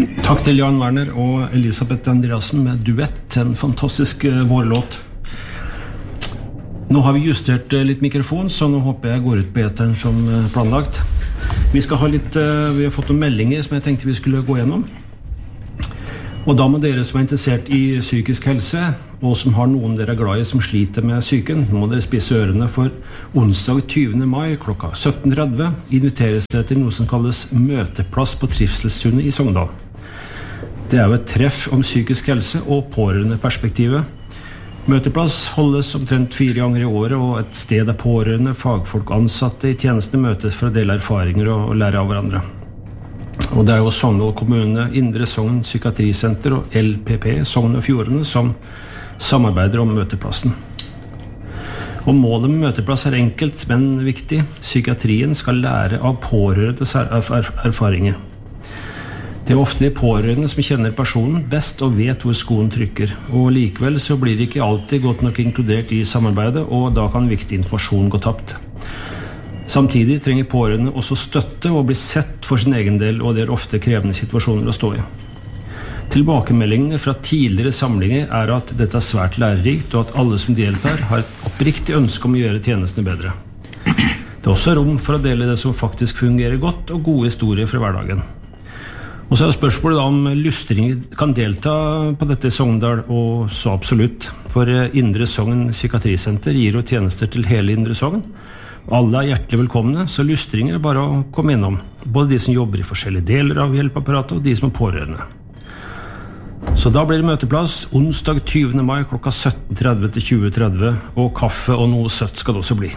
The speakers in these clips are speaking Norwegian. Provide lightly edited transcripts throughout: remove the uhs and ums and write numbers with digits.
Takk til Jan Werner og Elisabeth Andreasen med duett, en fantastisk vårlåt. Nå har vi justert litt mikrofon, så nå håper jeg går ut på eteren som planlagt. Vi har fått noen meldinger som jeg tenkte vi skulle gå gjennom. Og da med dere som er interessert i psykisk helse, og som har noen dere er glad i som sliter med psyken, må dere spisse ørene, for onsdag 20. mai klokka 17:30 inviteres det til noe som kalles møteplass på Trivselstunet i Sogndal. Det er jo et treff om psykisk helse og pårørende perspektivet. Møteplass holdes omtrent 4 ganger i året, og et sted der pårørende, fagfolk og ansatte i tjenestene møtes for å dele erfaringer og lære av hverandre. Og det er jo Sogndal kommune, Indre Sogn Psykiatrisenter og LPP, Sogn og Fjordane, som samarbeider om møteplassen. Og målet med møteplass er enkelt, men viktig. Psykiatrien skal lære av pårørendes erfaringer. Det er ofte de pårørende som kjenner personen best og vet hvor skoen trykker. Og likevel så blir det ikke alltid godt nok inkludert i samarbeidet, og da kan viktig informasjon gå tapt. Samtidig trenger pårørende også støtte og bli sett for sin egen del, og det er ofte krevende situasjoner å stå i. Tilbakemeldingene fra tidligere samlinger er at dette er svært lærerikt, og at alle som deltar har et oppriktig ønske om å gjøre tjenestene bedre. Det er også rom for å dele det som faktisk fungerer godt, og gode historier fra hverdagen. Og så er spørsmålet da om lystringer kan delta på dette i Sogndal, og så absolutt. For Indre Sogn Psykiatrisenter gir jo tjenester til hele Indre Sogn. Alle er hjertelig velkomne, så lystringer er bare å komme innom. Både de som jobber i forskjellige deler av hjelpeapparatet, og de som er pårørende. Så da blir det møteplass onsdag 20. mai klokka 17:30 til 20:30, og kaffe og noe søtt skal det også bli.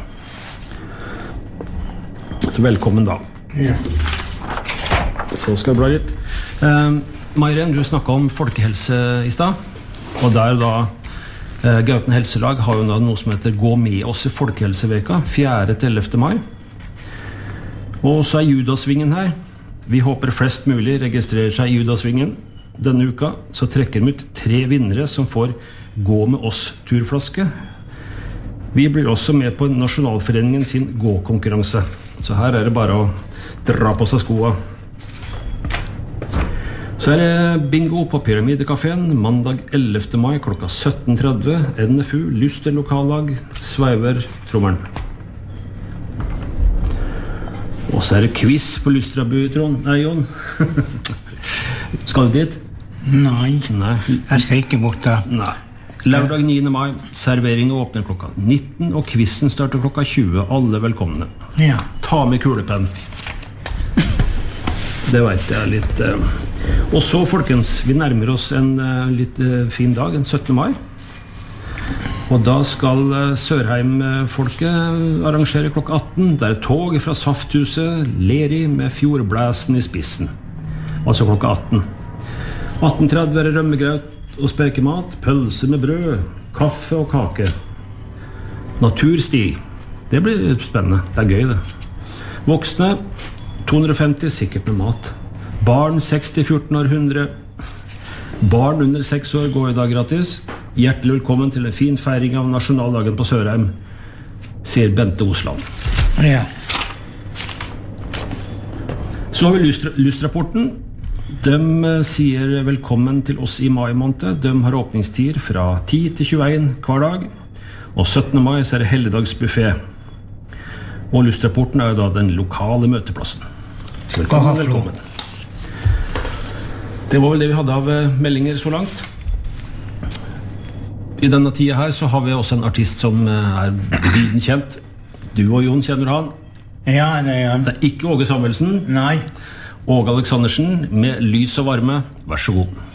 Så velkommen da. Ja. Så skal jeg bla litt. Mairen, du snakket om folkehelse i sted, og der da Gauten Helselag har jo noe som heter Gå med oss i Folkehelseveka, 4. til 11. mai. Og så er Judasvingen her. Vi håper flest mulig registrerer seg i Judasvingen. Denne uka så trekker de ut 3 vinnere som får Gå med oss-turflaske. Vi blir også med på Nasjonalforeningen sin gå-konkurranse. Så her er det bare å dra på seg skoa. Så er det bingo på Pyramidekaféen mandag 11. mai klokka 17:30. NFU, Lyster lokallag, sveiver trommeren. Og så er det quiz på Lystrabu, Trond. Nei, Jon. Skal du dit? Nei, jeg skal ikke bort da. Nei. Lørdag 9. mai, serveringen åpner klokka 19, og quizen starter klokka 20. Alle velkomne. Ja. Ta med kulepenn. Det vet jeg litt. Og så, folkens, vi nærmer oss en litt fin dag, en 17. mai. Og da skal Sørheim-folket arrangere klokka 18. Det er tog fra Safthuset, Leri med Fjordblæsen i spissen. Altså klokka 18. 18:30 er det rømmegraut og spekemat, pølse med brød, kaffe og kake. Natursti. Det blir spennende. Det er gøy, det. Voksne 250, sikkert med mat. Barn 60-14 år 100. Barn under 6 år går i dag gratis. Hjertelig velkommen til en fin feiring av nasjonaldagen på Sørheim, sier Bente Osland. Ja. Så har vi Lystrapporten. De sier velkommen til oss i mai måned. De har åpningstider fra 10 til 21 hver dag. Og 17. mai så er det helligdagsbuffet. Og Lystrapporten er jo da den lokale møteplassen. Velkommen, velkommen. Det var vel det vi hadde av meldinger så langt. I denne tida her så har vi også en artist som er viden kjent. Du og Jon kjenner han. Ja, det er han. Det er ikke Åge Samuelsen. Nei. Åge Aleksandersen med Lys og varme. Vær så god.